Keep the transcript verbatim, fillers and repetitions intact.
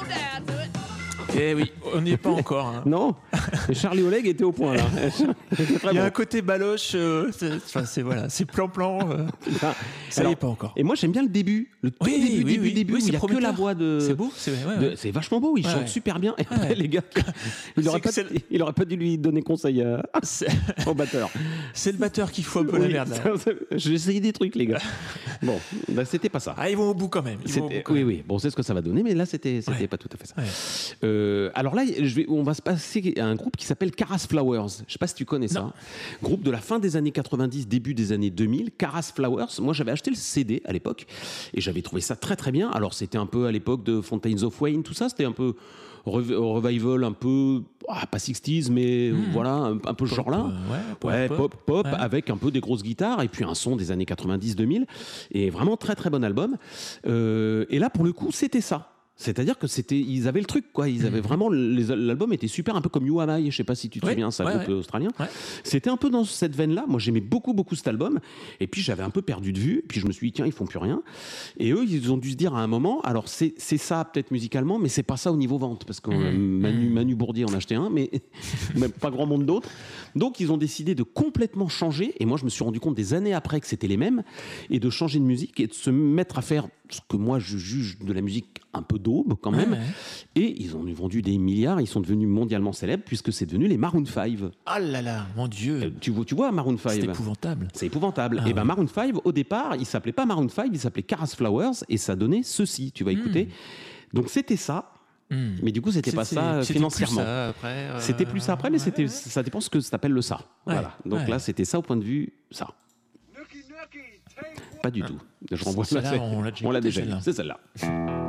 Eh oui, on n'y est pas encore. Hein. Non, Charlie Oleg était au point là. Il y a bon. un côté baloche, euh, c'est, enfin, c'est voilà, c'est plan-plan. Euh, Enfin, ça alors, n'y est pas encore. Et moi j'aime bien le début, le tout Oui, début, oui, début, oui. début, Oui, où il y a c'est que la prometteur. voix de. C'est beau, c'est, ouais, de- ouais. c'est vachement beau, il Ouais, chante ouais. super bien. Et après Ouais. les gars, il aurait, C'est pas, que c'est- il aurait pas dû lui donner conseil à- C'est, au batteur. c'est le batteur qui fout un peu Oui, la merde. Là. ça, ça, j'ai essayé des trucs les gars. Bon, bah, c'était pas ça. Ah, ils vont au bout quand même. Ils vont au bout C'était- quand oui, même. oui. Bon, c'est ce que ça va donner, mais là, c'était, c'était Ouais. pas tout à fait ça. Ouais. Euh, alors là, je vais, on va se passer à un groupe qui s'appelle Caras Flowers. Je sais pas si tu connais ça. Non. Groupe de la fin des années quatre-vingt-dix, début des années deux mille. Caras Flowers. Moi, j'avais acheté le C D à l'époque et j'avais trouvé ça très très bien. Alors, c'était un peu à l'époque de Fountains of Wayne, tout ça. C'était un peu rev- revival, un peu ah, pas sixties, mais voilà, un, un peu ce genre-là. euh, ouais, Ouais, pop, pop, pop, ouais. avec un peu des grosses guitares et puis un son des années quatre-vingt-dix deux mille. Et vraiment très très bon album. Euh, et là, pour le coup, c'était ça. C'est-à-dire que c'était, ils avaient le truc, quoi. Ils avaient Mhm. vraiment, les- l'album était super, un peu comme You Am I. Je sais pas si tu te Ouais, souviens, c'est un ouais, groupe ouais. australien. Ouais. C'était un peu dans cette veine-là. Moi, j'aimais beaucoup, beaucoup cet album. Et puis, j'avais un peu perdu de vue. Puis, je me suis dit, tiens, ils font plus rien. Et eux, ils ont dû se dire à un moment, alors, c'est, c'est ça, peut-être musicalement, mais c'est pas ça au niveau vente. Parce que euh, Manu, Manu Bourdier en achetait un, mais, mais pas grand monde d'autres. Donc, ils ont décidé de complètement changer. Et moi, je me suis rendu compte des années après que c'était les mêmes. Et de changer de musique et de se mettre à faire ce que moi, je juge de la musique un peu d'aube, quand même. Ouais, ouais. Et ils ont vendu des milliards. Ils sont devenus mondialement célèbres puisque c'est devenu les Maroon five. Ah là là, mon Dieu. Euh, Tu, vois- tu vois, Maroon C'est five? épouvantable. C'est épouvantable. Ah et ben ouais. Maroon five, au départ, il s'appelait pas Maroon five, il s'appelait Caras Flowers et ça donnait ceci. Tu vas écouter. Donc c'était ça, Hmm. mais du coup c'était pas C'est- ça euh, c'était financièrement. plus ça après, euh, C'était plus ça après, mais ouais, c'était ouais. ça dépend ce que ça t'appelle le ça. Ouais, Voilà. Donc ouais. là c'était ça au point de vue ça. Pas du tout. Je renvoie Celle-là, c'est- on l'a déjà on l'a écouté, déjà. celle-là. C'est celle-là.